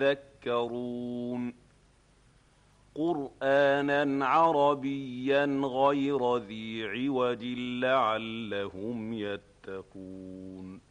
يذكرون قرآنا عربيا غير ذي عوج لعلهم يتقون